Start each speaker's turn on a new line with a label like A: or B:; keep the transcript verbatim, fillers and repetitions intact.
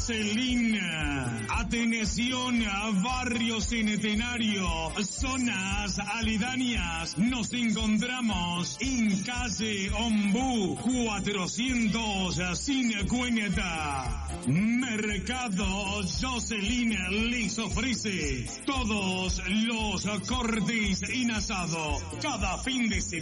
A: Celina, atención a Barrio Centenario, zonas aledañas. Nos encontramos en calle Ombú cuatrocientos cincuenta. Mercado Jocelyn les ofrece todos los cortes en asado cada fin de semana.